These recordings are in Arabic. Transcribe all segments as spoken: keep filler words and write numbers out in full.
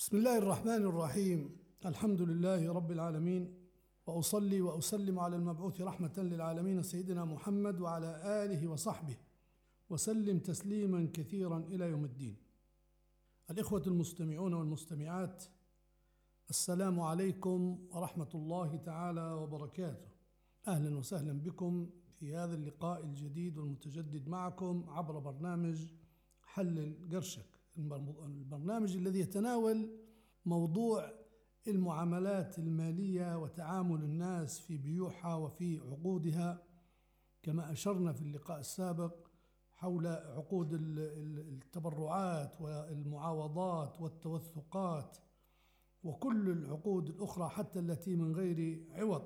بسم الله الرحمن الرحيم. الحمد لله رب العالمين، وأصلي وأسلم على المبعوث رحمة للعالمين سيدنا محمد وعلى آله وصحبه وسلم تسليما كثيرا إلى يوم الدين. الإخوة المستمعون والمستمعات، السلام عليكم ورحمة الله تعالى وبركاته. أهلا وسهلا بكم في هذا اللقاء الجديد والمتجدد معكم عبر برنامج حلل قرشك، البرنامج الذي يتناول موضوع المعاملات المالية وتعامل الناس في بيوعها وفي عقودها، كما أشرنا في اللقاء السابق حول عقود التبرعات والمعاوضات والتوثقات وكل العقود الأخرى حتى التي من غير عوض.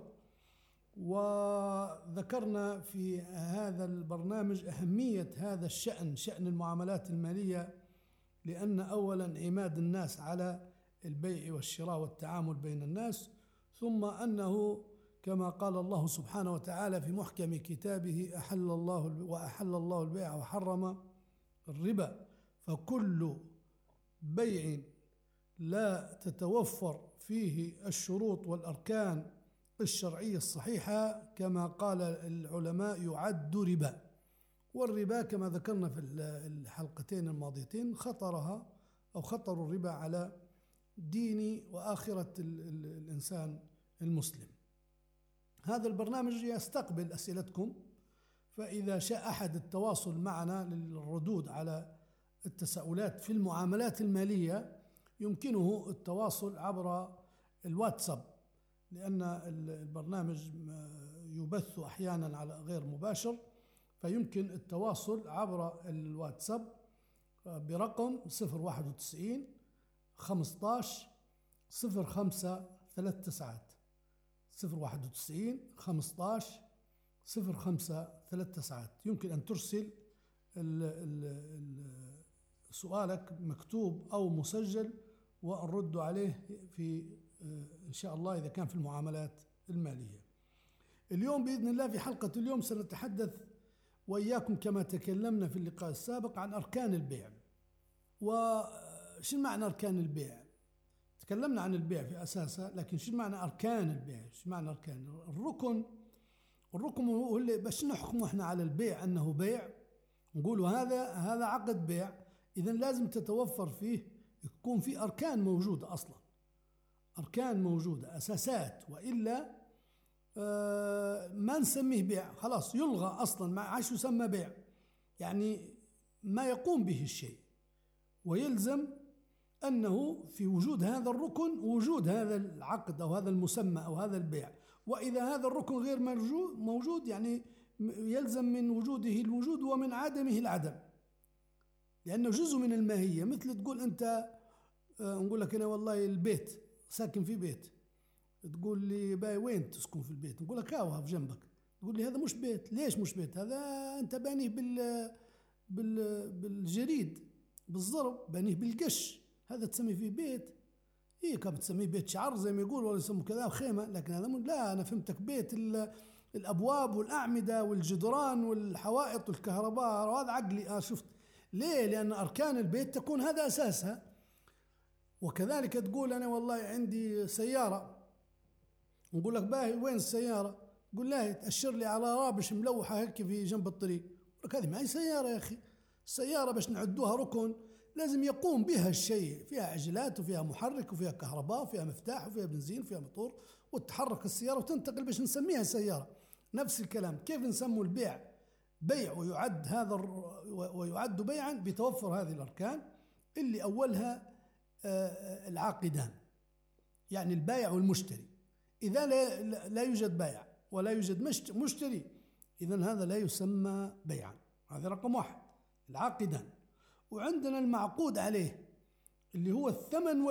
وذكرنا في هذا البرنامج أهمية هذا الشأن، شأن المعاملات المالية، لأن أولا عماد الناس على البيع والشراء والتعامل بين الناس، ثم أنه كما قال الله سبحانه وتعالى في محكم كتابه أحل الله وأحل الله البيع وحرم الربا، فكل بيع لا تتوفر فيه الشروط والأركان الشرعية الصحيحة كما قال العلماء يعد ربا. والربا كما ذكرنا في الحلقتين الماضيتين خطرها أو خطر الربا على دين وآخرة الإنسان المسلم. هذا البرنامج يستقبل أسئلتكم، فإذا شاء أحد التواصل معنا للردود على التساؤلات في المعاملات المالية يمكنه التواصل عبر الواتساب، لأن البرنامج يبث أحيانا على غير مباشر، فيمكن التواصل عبر الواتساب برقم صفر واحد وتسعين خمسة عشر صفر خمسة ثلاث تسعات صفر واحد وتسعين خمسة عشر صفر خمسة ثلاث تسعات. يمكن أن ترسل ال ال سؤالك مكتوب أو مسجل ونرد عليه في إن شاء الله إذا كان في المعاملات المالية. اليوم بإذن الله في حلقة اليوم سنتحدث وإياكم كما تكلمنا في اللقاء السابق عن أركان البيع. وش معنى أركان البيع؟ تكلمنا عن البيع في أساسه، لكن شو معنى أركان البيع؟ شو معنى أركان الركن؟ الركن هو اللي باش نحكمه احنا على البيع أنه بيع، نقولوا هذا هذا عقد بيع، إذن لازم تتوفر فيه يكون في أركان موجودة أصلا، أركان موجودة أساسات، وإلا آه ما نسميه بيع، خلاص يلغى أصلا، ما عاش يسمى بيع، يعني ما يقوم به الشيء. ويلزم أنه في وجود هذا الركن وجود هذا العقد أو هذا المسمى أو هذا البيع، وإذا هذا الركن غير موجود يعني يلزم من وجوده الوجود ومن عدمه العدم، لأنه جزء من الماهية. مثل تقول أنت آه نقول لك أنا والله البيت ساكن في بيت، تقول لي باي وين تسكن في البيت؟ نقول لك هاوها في جنبك، تقول لي هذا مش بيت. ليش مش بيت؟ هذا أنت بانيه بال بال بالجريد بالضرب، بانيه بالقش، هذا تسميه فيه بيت؟ إيه كم تسميه بيت شعر زي ما يقول، ولا يسموه كذا خيمة، لكن هذا لا، أنا فهمتك بيت الأبواب والأعمدة والجدران والحوائط والكهرباء، وهذا عقلي آه شفت ليه؟ لأن أركان البيت تكون هذا أساسها. وكذلك تقول أنا والله عندي سيارة، نقول لك باهي وين السيارة؟ تقول لا تأشر لي على رابش ملوحة هيك في جنب الطريق، لك هذه ما هي سيارة يا أخي. السيارة باش نعدوها ركن لازم يقوم بها الشيء، فيها عجلات وفيها محرك وفيها كهرباء وفيها مفتاح وفيها بنزين وفيها موتور، وتتحرك السيارة وتنتقل باش نسميها سيارة. نفس الكلام كيف نسموا البيع بيع ويعد هذا ويعد بيعا بتوفر هذه الأركان اللي أولها العاقدان، يعني البائع والمشتري. إذا لا, لا يوجد بائع ولا يوجد مشتري، إذن هذا لا يسمى بيعا. هذا رقم واحد، العاقدان. وعندنا المعقود عليه اللي هو الثمن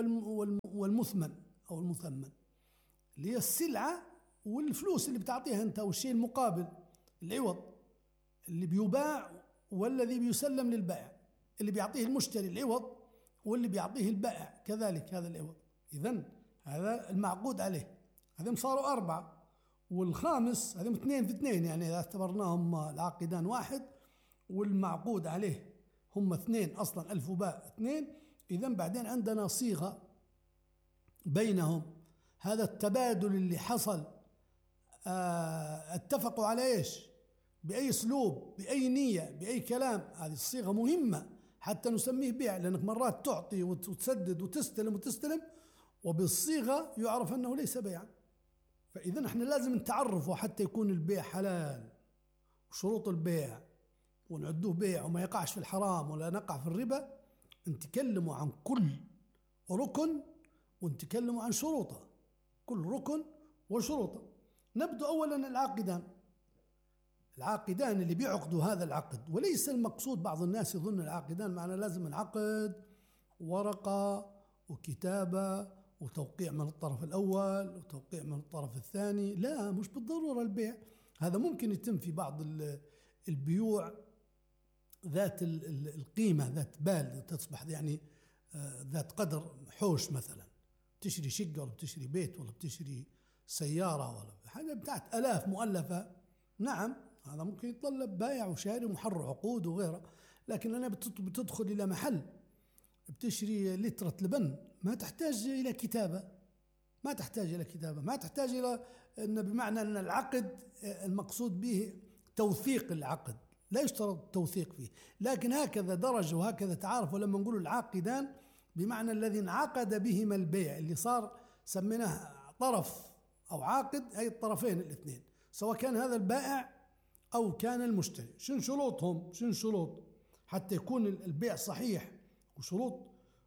والمثمن أو المثمن، اللي هي السلعة والفلوس اللي بتعطيها أنت، والشيء المقابل العوض اللي بيباع والذي بيسلم للبائع، اللي بيعطيه المشتري العوض واللي بيعطيه البائع كذلك هذا العوض. إذن هذا المعقود عليه، هذهم صاروا أربعة، والخامس هذهم اثنين في اثنين، يعني إذا اعتبرناهم العاقدان واحد والمعقود عليه هم اثنين أصلا، ألف وباء اثنين، إذا بعدين عندنا صيغة بينهم، هذا التبادل اللي حصل اه اتفقوا على إيش؟ بأي أسلوب، بأي نية، بأي كلام. هذه الصيغة مهمة حتى نسميه بيع، لأنك مرات تعطي وتسدد وتستلم وتستلم وبالصيغة يعرف أنه ليس بيعا. فإذا احنا لازم نتعرفه حتى يكون البيع حلال، وشروط البيع ونعدوه بيع وما يقعش في الحرام ولا نقع في الربا. نتكلموا عن كل ركن ونتكلموا عن شروطه، كل ركن وشروطه. نبدأ أولا العاقدان. العاقدان اللي بيعقدوا هذا العقد، وليس المقصود، بعض الناس يظن العاقدان معنى لازم العقد ورقة وكتابة وتوقيع من الطرف الأول وتوقيع من الطرف الثاني. لا، مش بالضرورة البيع. هذا ممكن يتم في بعض البيوع ذات القيمة، ذات بال، تصبح يعني ذات قدر، حوش مثلا، بتشتري شقة ولا بتشتري بيت ولا بتشتري سيارة ولا حاجة بتاعت آلاف مؤلفة. نعم، هذا ممكن يتطلب بايع وشاري ومحرر عقود وغيره. لكن أنا بتدخل إلى محل بتشتري لترة لبن، ما تحتاج إلى كتابة، ما تحتاج إلى كتابة، ما تحتاج إلى أن، بمعنى أن العقد المقصود به توثيق العقد، لا يشترط التوثيق فيه. لكن هكذا درج وهكذا تعارف. ولما نقول العاقدان بمعنى الذي انعقد بهما البيع، اللي صار سميناه طرف أو عاقد، أي الطرفين الاثنين، سواء كان هذا البائع أو كان المشتري. شنو شروطهم؟ شنو شروط حتى يكون البيع صحيح؟ وشروط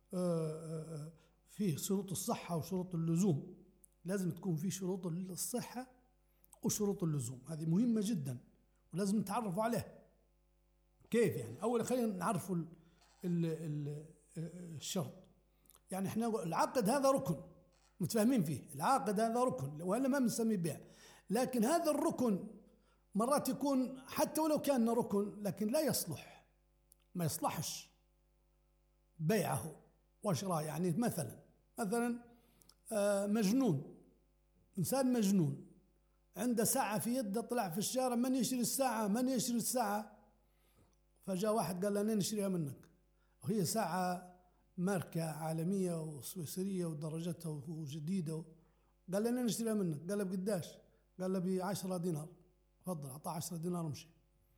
فيه شروط الصحة وشروط اللزوم. لازم تكون فيه شروط الصحة وشروط اللزوم، هذه مهمة جدا ولازم نتعرفوا عليها. كيف يعني؟ أولا خلينا نعرفوا ال ال ال الشرط. يعني احنا العقد هذا ركن متفاهمين فيه، العقد هذا ركن وإلا ما بنسميه بيع. لكن هذا الركن مرات يكون حتى ولو كان ركن لكن لا يصلح، ما يصلحش بيعه وشراء. يعني مثلا مثلا مجنون، إنسان مجنون عنده ساعة في يده، طلع في الشارع، من يشتري الساعة؟ من يشتري الساعة؟ فجاء واحد قال له أنا نشتريها منك، وهي ساعة ماركة عالمية وسويسرية ودرجتها وجديدة. قال له أنا نشتريها منك. قال له بقداش؟ قال له بعشرة دينار. تفضل، أعطاه عشرة دينار ومشي.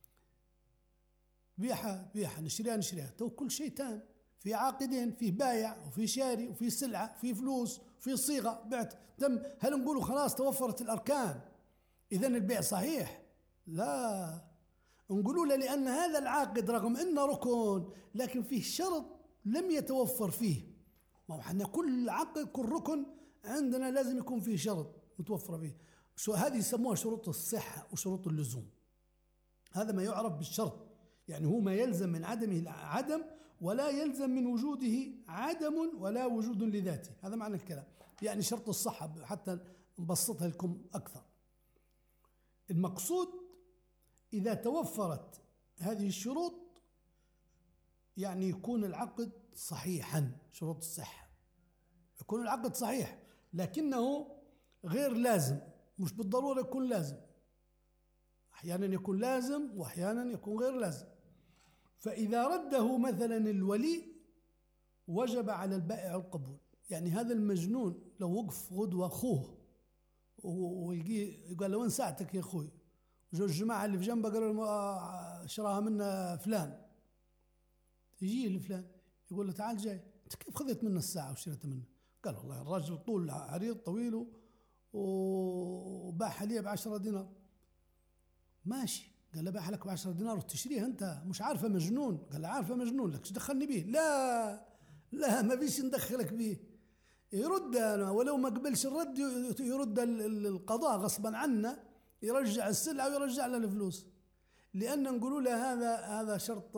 بيعها بيعها، نشتريها نشتريها. تو كل شيء تام، في عاقدين، في بايع وفي شاري وفي سلعة، في فلوس، في صيغة، بعت، تم. هل نقولوا خلاص توفرت الأركان إذن البيع صحيح؟ لا، نقولوا له لأن هذا العاقد رغم أنه ركن لكن فيه شرط لم يتوفر فيه. ما هو احنا كل عقد، كل ركن عندنا لازم يكون فيه شرط متوفر فيه. شو هذه يسموها شروط الصحة وشروط اللزوم. هذا ما يعرف بالشرط، يعني هو ما يلزم من عدمه عدم، ولا يلزم من وجوده عدم ولا وجود لذاته. هذا معنى الكلام. يعني شرط الصحة حتى نبسطها لكم أكثر. المقصود إذا توفرت هذه الشروط يعني يكون العقد صحيحا، شروط الصحة، يكون العقد صحيح لكنه غير لازم، مش بالضرورة يكون لازم، أحيانا يكون لازم وأحيانا يكون غير لازم. فإذا رده مثلا الولي وجب على البائع القبول. يعني هذا المجنون لو وقف غدوة أخوه ويلقيه قال له وين ساعتك يا أخوي؟ جو الجماعة اللي في جنبه قالوا له شراها منا فلان، يجي لفلان يقول له تعال جاي، أنت كيف خذت منا الساعة وشريتها منه؟ قال والله الراجل طول عريض طويل وباعها لي بعشرة دينار. ماشي، قال له باعها لك بعشرة دينار وتشتريها أنت، مش عارفة مجنون؟ قال له عارفة مجنون، لك دخلني به؟ لا لا، ما بيش ندخلك به. يرد أنا ولو ما قبلش الرد، يرد القضاء غصبا عنا، يرجع السلعة ويرجع له الفلوس. لأن نقولوا له هذا هذا شرط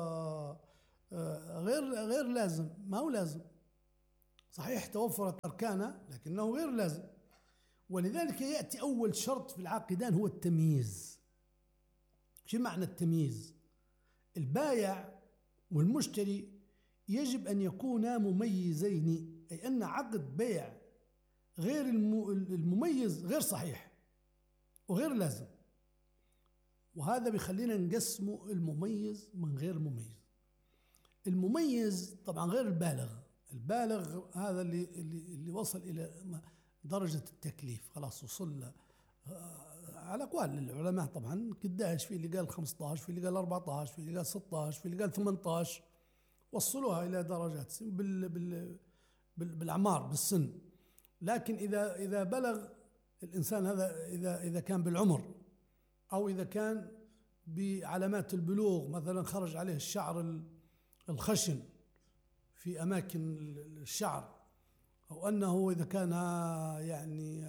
غير غير لازم، ما هو لازم. صحيح توفرت أركانه لكنه غير لازم. ولذلك يأتي أول شرط في العاقدان هو التمييز. شو معنى التمييز؟ البايع والمشتري يجب أن يكونا مميزين، أي أن عقد بيع غير المميز غير صحيح وغير لازم. وهذا بيخلينا نقسمه المميز من غير مميز. المميز طبعا غير البالغ. البالغ هذا اللي اللي اللي وصل إلى درجة التكليف، خلاص وصل له. على أقوال العلماء طبعا قداش، في اللي قال خمسة عشر، في اللي قال أربعة عشر، في اللي قال ستة عشر، في اللي قال ثمانية عشر، وصلوها إلى درجات بال بال بالأعمار بالسن. لكن إذا إذا بلغ الإنسان هذا، إذا إذا كان بالعمر أو إذا كان بعلامات البلوغ، مثلا خرج عليه الشعر الخشن في أماكن الشعر، أو أنه إذا كان يعني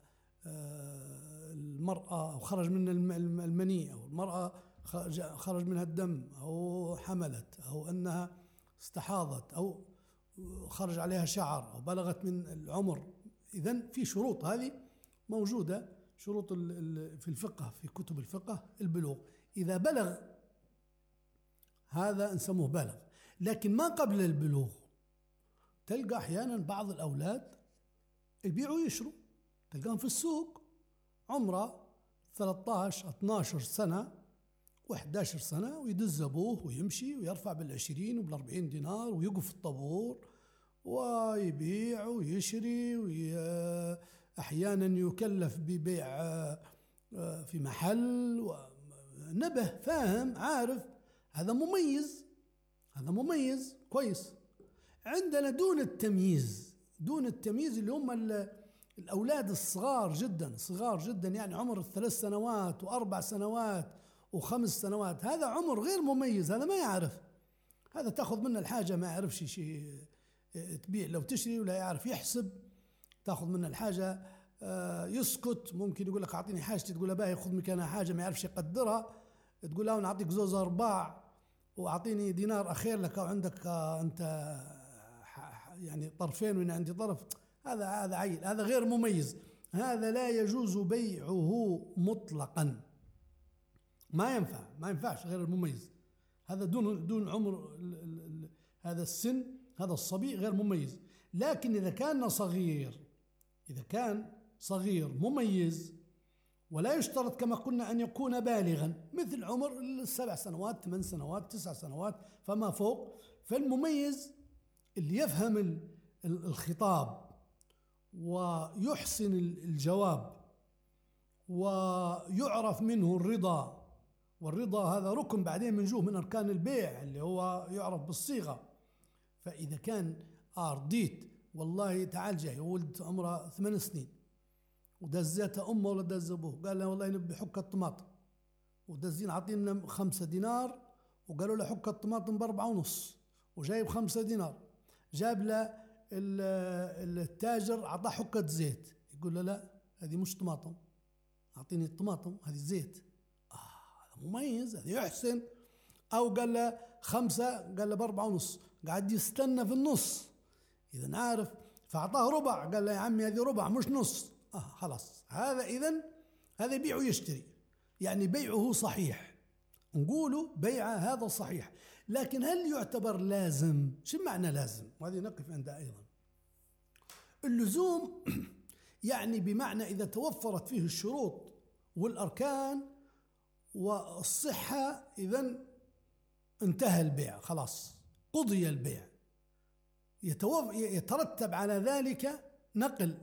المرأة أو خرج من المني، أو المرأة خرج منها الدم، أو حملت، أو أنها استحاضت، أو خرج عليها شعر، أو بلغت من العمر. إذن في شروط هذه موجودة، شروط في الفقه، في كتب الفقه البلوغ. إذا بلغ هذا نسموه بالغ. لكن ما قبل البلوغ تلقى أحيانا بعض الأولاد يبيعوا ويشروا، تلقاهم في السوق عمره ثلاثة عشر اثنا عشر سنة وإحدى عشرة سنة، ويدز أبوه ويمشي ويرفع بالعشرين وبالأربعين دينار ويقف في الطابور ويبيع ويشري، وأحيانا يكلف ببيع في محل، نبه فاهم عارف، هذا مميز، هذا مميز كويس. عندنا دون التمييز، دون التمييز اللي هم الأولاد الصغار جدا، صغار جدا، يعني عمر الثلاث سنوات وأربع سنوات وخمس سنوات، هذا عمر غير مميز، هذا ما يعرف، هذا تأخذ منه الحاجة ما يعرفش شيء، تبيع لو تشري ولا يعرف يحسب، تأخذ منه الحاجة يسكت، ممكن يقول لك أعطيني حاجتي، تقول له باهي خذ مكانها حاجة ما يعرفش يقدرها، تقول له نعطيك زوز أرباع وأعطيني دينار أخير لك، أو عندك أنت يعني طرفين وأنا عندي طرف، هذا هذا عيل، هذا غير مميز، هذا لا يجوز بيعه مطلقا، ما ينفع، ما ينفعش غير المميز، هذا دون دون عمر هذا السن، هذا الصبي غير مميز. لكن إذا كان صغير، إذا كان صغير مميز، ولا يشترط كما قلنا أن يكون بالغا، مثل عمر السبع سنوات ثمان سنوات تسع سنوات فما فوق، فالمميز اللي يفهم الخطاب ويحسن الجواب ويعرف منه الرضا، والرضا هذا ركن بعدين منجوه من أركان البيع اللي هو يعرف بالصيغة. فإذا كان أرديت والله تعال جاي ولد عمره ثمان سنين ودزت أمه ولا دز أبوه، قال له والله نبي حكة طماطم، ودزين عطينا خمسة دينار، وقالوا له حكة طماطم بأربعة ونص، وجايب خمسة دينار، جاب له التاجر عطاه حكة زيت، يقول له لا هذه مش طماطم، أعطيني الطماطم هذه زيت، آه هذا مميز، هذا يحسن. أو قال له خمسة، قال له بأربعة ونص، قاعد يستنى في النص، إذا عارف، فأعطاه ربع، قال له يا عمي هذه ربع مش نص، آه خلاص، هذا إذن هذا يبيع ويشتري، يعني بيعه صحيح، نقوله بيع هذا صحيح. لكن هل يعتبر لازم؟ شو معنى لازم؟ وهذه نقف عندها أيضا. اللزوم يعني بمعنى إذا توفرت فيه الشروط والأركان والصحة، إذن انتهى البيع، خلاص قضي البيع. يترتب على ذلك نقل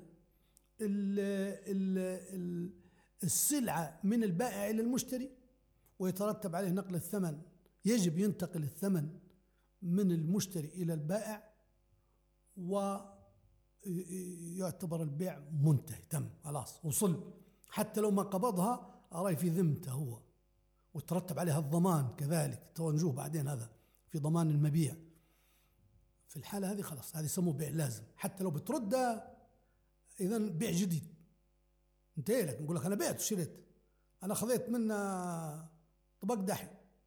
السلعة من البائع إلى المشتري، ويترتب عليه نقل الثمن، يجب ينتقل الثمن من المشتري إلى البائع، ويعتبر البيع منتهي، تم خلاص وصل، حتى لو ما قبضها أراي في ذمته هو، وترتب عليها الضمان كذلك، توجوه بعدين هذا في ضمان المبيع. في الحالة هذه خلاص، هذه يسموه بيع لازم، حتى لو بتردها إذن بيع جديد، انتهي لك، نقول لك أنا بعت وشريت، أنا خذيت منه طبق دحي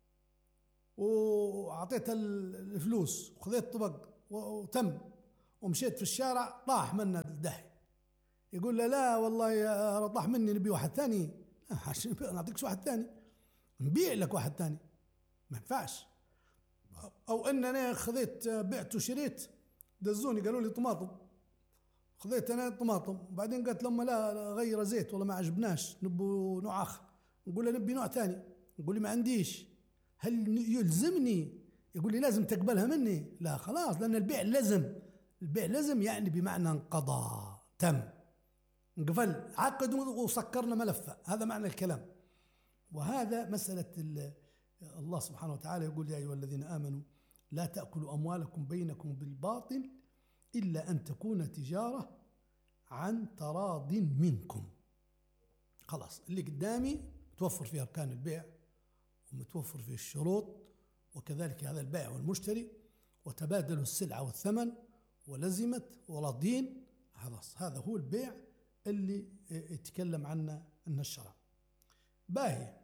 وأعطيتها الفلوس وخذيت طبق وتم، ومشيت في الشارع طاح منه الدحي، يقول له لا والله طاح مني نبي واحد ثاني، نعطيكش واحد ثاني، نبيع لك واحد ثاني، ما ينفعش. أو أن أنا خذيت بعت وشريت، دزوني قالوا لي طماطم، خذيت أنا طماطم، وبعدين قالت لما لا غير زيت والله ما عجبناش نبو نوع آخر، نقول له نبي نوع ثاني، نقول لي ما عنديش، هل يلزمني يقول لي لازم تقبلها مني، لا خلاص، لأن البيع لازم، البيع لازم يعني بمعنى انقضى، تم، انقفل، عقد وسكرنا ملفه، هذا معنى الكلام. وهذا مسألة الله سبحانه وتعالى يقول يا أيها الذين آمنوا لا تأكلوا أموالكم بينكم بالباطل إلا أن تكون تجارة عن تراض منكم. خلاص اللي قدامي متوفر فيه أركان البيع ومتوفر فيه الشروط، وكذلك هذا البائع والمشتري، وتبادلوا السلعة والثمن ولزمت وراضين، خلاص هذا هو البيع اللي يتكلم عنه أن الشرع. باهي.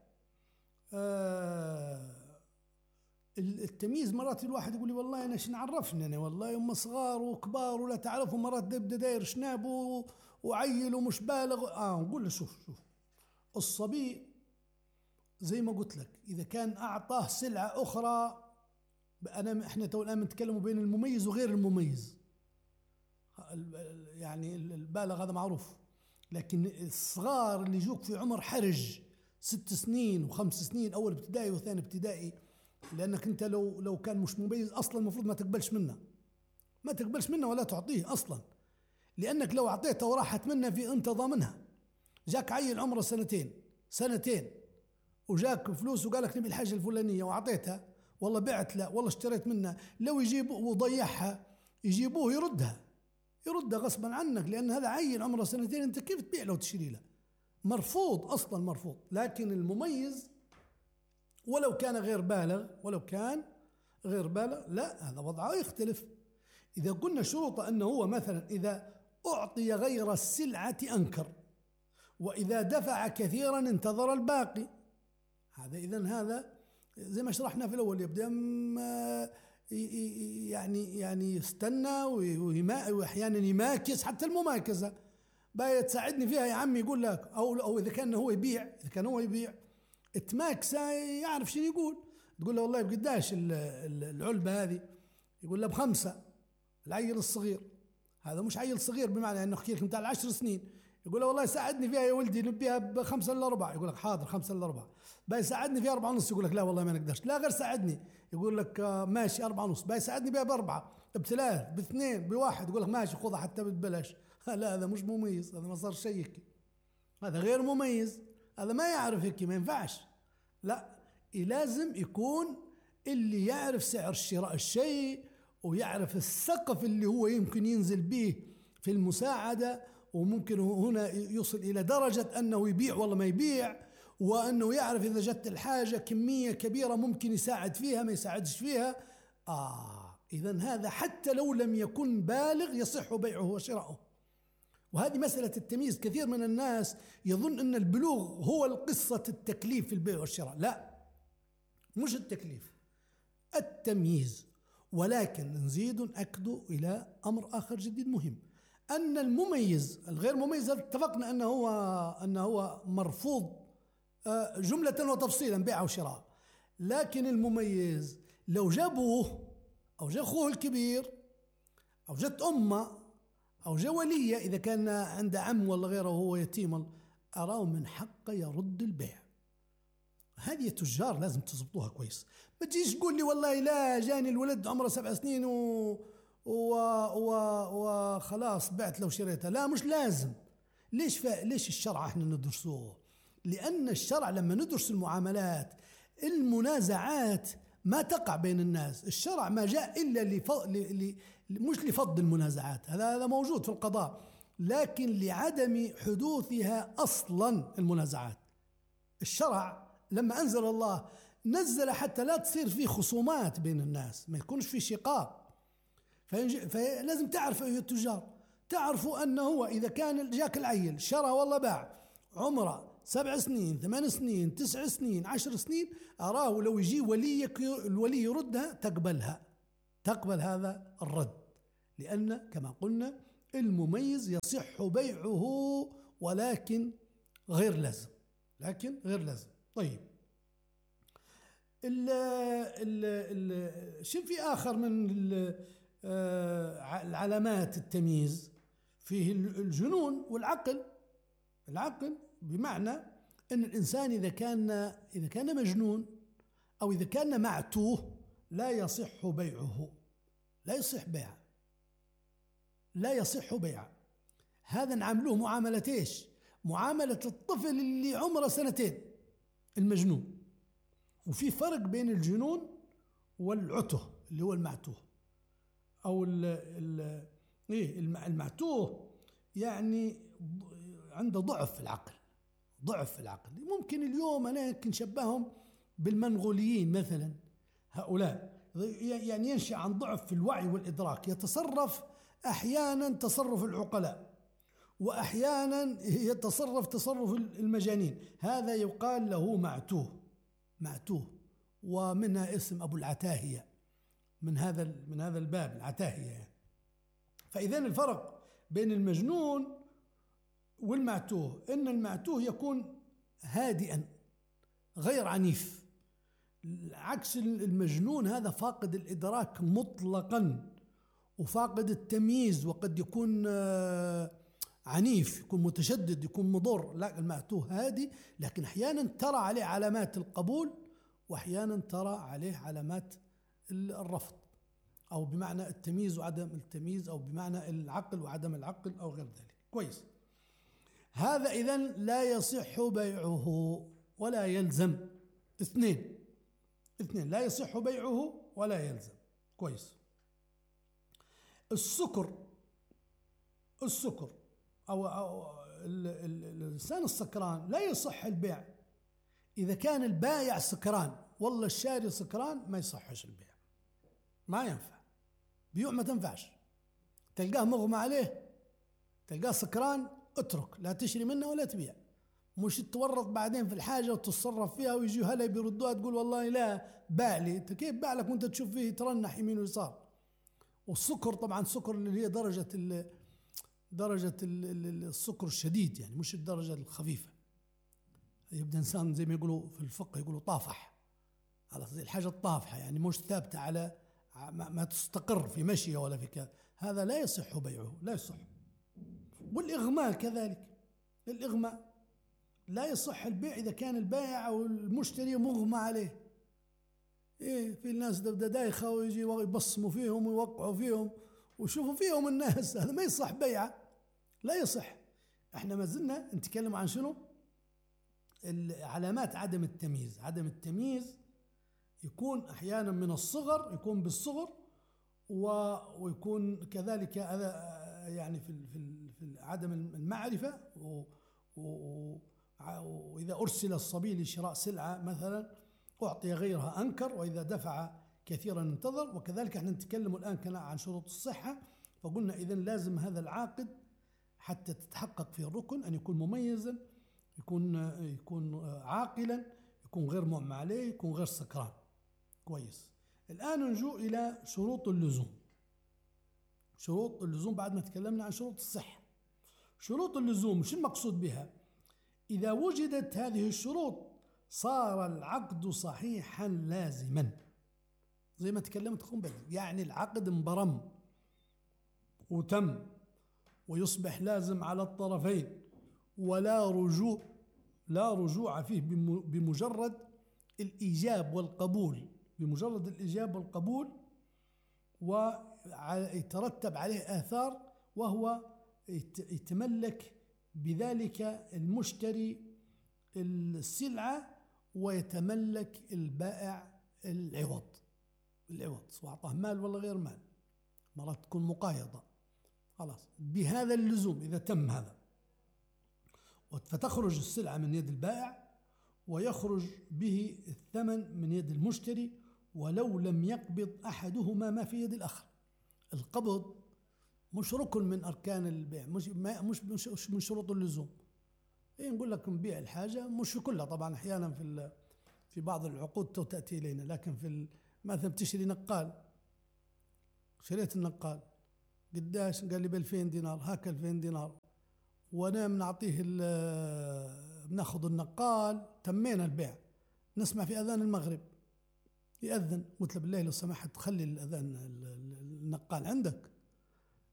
آه التمييز مرات الواحد يقول لي والله أنا شن عرفني أنا، والله هم صغار وكبار ولا تعرفوا، مرات دبدا داير شناب وعيل ومش بالغ. آه نقول له شوف شوف الصبي زي ما قلت لك إذا كان أعطاه سلعة أخرى، أنا إحنا تو الآن نتكلموا بين المميز وغير المميز، يعني البالغ هذا معروف، لكن الصغار اللي يجوك في عمر حرج ست سنين وخمس سنين، أول ابتدائي وثاني ابتدائي، لأنك أنت لو لو كان مش مميز أصلا المفروض ما تقبلش منه، ما تقبلش منه ولا تعطيه أصلا، لأنك لو أعطيته وراحت منه في أنت ضامنها. جاك عيل عمره سنتين سنتين وجاك فلوس وقال لك نبي الحاجة الفلانية وأعطيتها، والله بعت له والله اشتريت منه، لو يجيب وضيعها يجيبوه يردها يردها غصبا عنك، لأن هذا عيل عمره سنتين، أنت كيف تبيع له وتشتري له؟ مرفوض أصلا، مرفوض. لكن المميز ولو كان غير بالغ، ولو كان غير بالغ لا، هذا وضعه يختلف. إذا قلنا شروط أنه هو مثلا إذا أعطي غير السلعة أنكر، وإذا دفع كثيرا انتظر الباقي، هذا إذن هذا زي ما شرحنا في الأول، يبدأ يعني يعني يستنى وأحيانا يماكس، حتى المماكسة بقى تساعدني فيها يا عمي، يقول لك أو أو إذا كان هو يبيع، إذا كان هو يبيع تماكسة يعرف شنو يقول، تقول له والله بقداش العلبة هذه، يقول له بخمسة، العيل الصغير هذا مش عيل صغير بمعنى انه احكي لك بتاع العشر سنين، يقول له والله ساعدني فيها يا ولدي نبيها بخمسة الا ربع، يقول لك حاضر خمسة الا ربع، باي ساعدني فيها أربعة ونص، يقول لك لا والله ما نقدرش، لا غير ساعدني، يقول لك ماشي أربعة ونص، باي ساعدني بها بأربعة بثلاث باثنين بواحد، يقول لك ماشي خذها حتى ببلاش. لا هذا مش مميز، هذا ما صار شيء، هذا غير مميز، هذا ما يعرف هيك، ما ينفعش. لا لازم يكون اللي يعرف سعر شراء الشيء ويعرف السقف اللي هو يمكن ينزل به في المساعدة، وممكن هنا يصل إلى درجة أنه يبيع والله ما يبيع، وأنه يعرف إذا جت الحاجة كمية كبيرة ممكن يساعد فيها ما يساعدش فيها. آه إذن هذا حتى لو لم يكن بالغ يصح بيعه وشراؤه. وهذه مسألة التمييز، كثير من الناس يظن أن البلوغ هو القصة التكليف في البيع والشراء، لا مش التكليف، التمييز. ولكن نزيد نأكد إلى أمر آخر جديد مهم، أن المميز الغير مميز اتفقنا أنه هو أنه هو مرفوض جملة وتفصيلا بيع وشراء، لكن المميز لو جابوه أو جاء أخوه الكبير أو جت أمه أو جاء وليه، إذا كان عنده عم ولا غيره وهو يتيم، أراه من حقه يرد البيع. هذه التجار لازم تضبطوها كويس، ما تجيش تقول لي والله لا جاني الولد عمره سبع سنين و... و... و... وخلاص بعت له وشريتها، لا مش لازم. ليش ف... ليش الشرع احنا ندرسوه؟ لأن الشرع لما ندرس المعاملات المنازعات ما تقع بين الناس، الشرع ما جاء إلا لف... ل... ل... مش لفض المنازعات، هذا هذا موجود في القضاء، لكن لعدم حدوثها أصلا المنازعات. الشرع لما أنزل الله نزل حتى لا تصير في خصومات بين الناس، ما يكونش في شقاق. فلازم تعرفوا أيها التجار، تعرفوا أنه هو إذا كان جاك العيل شرى والله باع عمره سبع سنين ثمان سنين تسع سنين عشر سنين، أراه لو يجي وليك الولي يردها تقبلها، تقبل هذا الرد، لأن كما قلنا المميز يصح بيعه ولكن غير لازم، لكن غير لازم. طيب ال ال ال شو في آخر من العلامات التمييز؟ فيه الجنون والعقل. العقل بمعنى أن الإنسان إذا كان إذا كان مجنون أو إذا كان معتوه لا يصح بيعه، لا يصح بيع، لا يصح بيع. هذا نعاملوه معاملة ايش؟ معاملة الطفل اللي عمره سنتين، المجنون. وفي فرق بين الجنون والعته اللي هو المعتوه، او ال ال ايه المعتوه، يعني عنده ضعف في العقل، ضعف في العقل. ممكن اليوم انا يمكن شبههم بالمنغوليين مثلا، هؤلاء يعني ينشأ عن ضعف في الوعي والإدراك، يتصرف أحيانا تصرف العقلاء وأحيانا يتصرف تصرف المجانين، هذا يقال له معتوه، معتوه. ومنها اسم أبو العتاهية من هذا من هذا الباب، العتاهية يعني. فإذا الفرق بين المجنون والمعتوه إن المعتوه يكون هادئا غير عنيف، عكس المجنون هذا فاقد الإدراك مطلقا وفاقد التمييز، وقد يكون عنيف، يكون متشدد، يكون مضر. لا، المعتوه هادي، لكن أحيانا ترى عليه علامات القبول وأحيانا ترى عليه علامات الرفض، أو بمعنى التمييز وعدم التمييز، أو بمعنى العقل وعدم العقل، أو غير ذلك. كويس. هذا إذن لا يصح بيعه ولا يلزم. اثنين اثنين لا يصح بيعه ولا يلزم. كويس. السكر السكر أو, أو الإنسان السكران لا يصح البيع. إذا كان البائع سكران والله الشاري سكران ما يصحش البيع، ما ينفع بيوع، ما تنفعش. تلقاه مغمى عليه، تلقاه سكران، اترك، لا تشري منه ولا تبيع. مش تتورط بعدين في الحاجة وتتصرف فيها ويجي هلا بيردوها تقول والله لا باع لي. انت كيف باع لك وانت تشوف فيه يترنح يمين ويسار؟ والسكر طبعا السكر اللي هي درجة ال درجة ال السكر الشديد، يعني مش الدرجة الخفيفة. يبدأ إنسان زي ما يقولوا في الفقه يقولوا طافح، على زي الحاجة الطافحة، يعني مش ثابتة على ما تستقر في مشية ولا في كذا. هذا لا يصح بيعه، لا يصح. والإغماء كذلك، الإغماء لا يصح البيع إذا كان البائع أو المشتري مغمى عليه. إيه، في الناس ده دايخة ويجي يبصموا فيهم ويوقعوا فيهم ويشوفوا فيهم الناس، هذا ما يصح بيعه، لا يصح. احنا ما زلنا نتكلم عن شنو؟ علامات عدم التمييز. عدم التمييز يكون أحيانا من الصغر، يكون بالصغر، ويكون كذلك يعني في في عدم المعرفة، وإذا أرسل الصبي لشراء سلعة مثلا أعطي غيرها أنكر، وإذا دفع كثيرا انتظر. وكذلك احنا نتكلم الآن كان عن شروط الصحة، فقلنا إذن لازم هذا العاقد حتى تتحقق فيه الركن أن يكون مميزا، يكون يكون عاقلا، يكون غير مغمى عليه، يكون غير سكران. كويس. الآن نجو إلى شروط اللزوم. شروط اللزوم بعد ما تكلمنا عن شروط الصحة. شروط اللزوم شو المقصود بها؟ إذا وجدت هذه الشروط صار العقد صحيحا لازما، زي ما تكلمت أخونا بدر، يعني العقد انبرم وتم ويصبح لازم على الطرفين، ولا رجوع لا رجوع فيه بمجرد الإيجاب والقبول، بمجرد الإيجاب والقبول، ويترتب عليه آثار، وهو يتملك بذلك المشتري السلعة ويتملك البائع العوض. العوض سواء أعطاه مال ولا غير مال، مرات تكون مقايضة. خلاص، بهذا اللزوم إذا تم هذا، فتخرج السلعة من يد البائع ويخرج به الثمن من يد المشتري، ولو لم يقبض أحدهما ما في يد الآخر. القبض مش ركن من أركان البيع، مش مش مش من شروط اللزوم. إيه، نقول لك نبيع الحاجة، مش في كلها طبعا، أحيانا في في بعض العقود تأتي إلينا، لكن في مثلا بتشتري نقال، شريت النقال قداش؟ قال لي ب ألفين دينار. هاك ألفين دينار، وانا بنعطيه بناخذ النقال، تمينا البيع، نسمع في اذان المغرب يأذن، قلت له بالله لو سمحت خلي الاذان النقال عندك،